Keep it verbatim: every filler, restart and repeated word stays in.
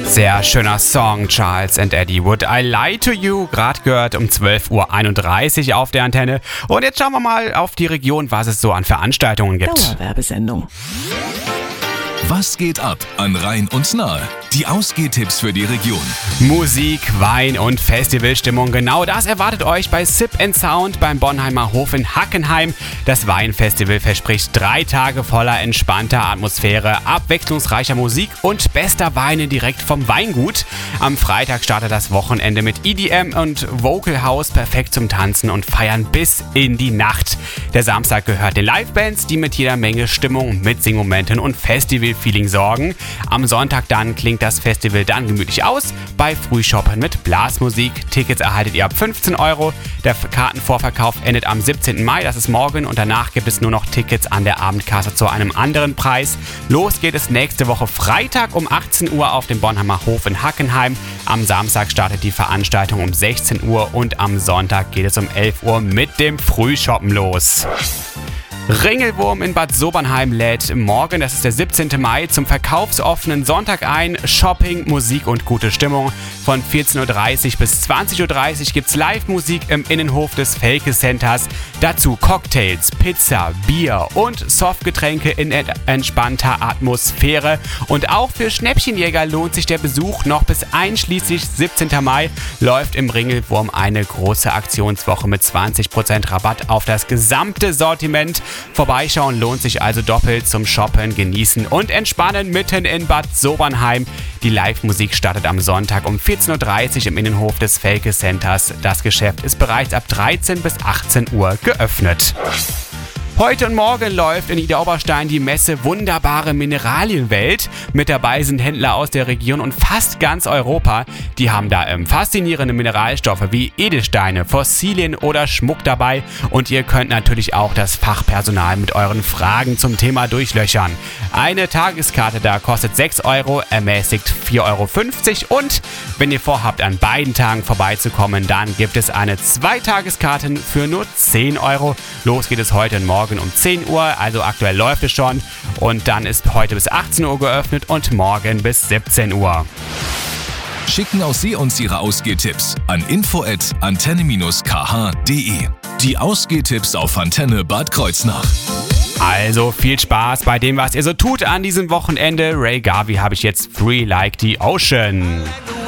Sehr schöner Song, Charles and Eddie. Would I Lie to You? Gerade gehört um zwölf Uhr einunddreißig auf der Antenne. Und jetzt schauen wir mal auf die Region, was es so an Veranstaltungen gibt. Dauerwerbesendung. Was geht ab an Rhein und Nahe? Die Ausgehtipps für die Region. Musik, Wein und Festivalstimmung. Genau das erwartet euch bei Sip and Sound beim Bonheimer Hof in Hackenheim. Das Weinfestival verspricht drei Tage voller entspannter Atmosphäre, abwechslungsreicher Musik und bester Weine direkt vom Weingut. Am Freitag startet das Wochenende mit E D M und Vocal House, perfekt zum Tanzen und Feiern bis in die Nacht. Der Samstag gehört den Livebands, die mit jeder Menge Stimmung, Mitsingmomenten und Festival-Feeling sorgen. Am Sonntag dann klingt das Festival dann gemütlich aus bei Frühshoppen mit Blasmusik. Tickets erhaltet ihr ab fünfzehn Euro. Der Kartenvorverkauf endet am siebzehnten Mai, das ist morgen, und danach gibt es nur noch Tickets an der Abendkasse zu einem anderen Preis. Los geht es nächste Woche Freitag um achtzehn Uhr auf dem Bonheimer Hof in Hackenheim. Am Samstag startet die Veranstaltung um sechzehn Uhr und am Sonntag geht es um elf Uhr mit dem Frühshoppen los. Ringelwurm in Bad Sobernheim lädt morgen, das ist der siebzehnten Mai, zum verkaufsoffenen Sonntag ein. Shopping, Musik und gute Stimmung. Von vierzehn Uhr dreißig bis zwanzig Uhr dreißig gibt's Live-Musik im Innenhof des Felke Centers. Dazu Cocktails, Pizza, Bier und Softgetränke in entspannter Atmosphäre. Und auch für Schnäppchenjäger lohnt sich der Besuch. Noch bis einschließlich siebzehnten Mai läuft im Ringelwurm eine große Aktionswoche mit zwanzig Prozent Rabatt auf das gesamte Sortiment. Vorbeischauen lohnt sich also doppelt, zum Shoppen, Genießen und Entspannen mitten in Bad Sobernheim. Die Live-Musik startet am Sonntag um vierzehn Uhr dreißig im Innenhof des Felke Centers. Das Geschäft ist bereits ab dreizehn bis achtzehn Uhr geöffnet. Heute und morgen läuft in Idar-Oberstein die Messe Wunderbare Mineralienwelt. Mit dabei sind Händler aus der Region und fast ganz Europa. Die haben da ähm, faszinierende Mineralstoffe wie Edelsteine, Fossilien oder Schmuck dabei. Und ihr könnt natürlich auch das Fachpersonal mit euren Fragen zum Thema durchlöchern. Eine Tageskarte da kostet sechs Euro, ermäßigt vier Euro fünfzig. Und wenn ihr vorhabt, an beiden Tagen vorbeizukommen, dann gibt es eine Zweitageskarten für nur zehn Euro. Los geht es heute und morgen um zehn Uhr, also aktuell läuft es schon, und dann ist heute bis achtzehn Uhr geöffnet und morgen bis siebzehn Uhr. Schicken auch Sie uns Ihre Ausgehtipps an info at antenne dash k h punkt d e. Die Ausgehtipps auf Antenne Bad Kreuznach. Also viel Spaß bei dem, was ihr so tut an diesem Wochenende. Ray Garvey habe ich jetzt Free Like the Ocean.